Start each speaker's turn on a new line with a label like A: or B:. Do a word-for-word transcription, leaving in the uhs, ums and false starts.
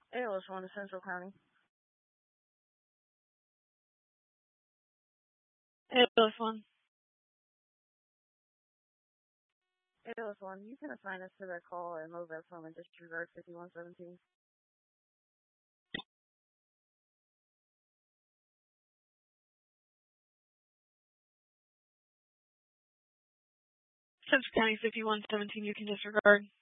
A: A L S one to Central County. A L S one. A L S one, you can assign us to that call and move that phone and disregard fifty-one seventeen. Central County fifty-one seventeen, you can disregard.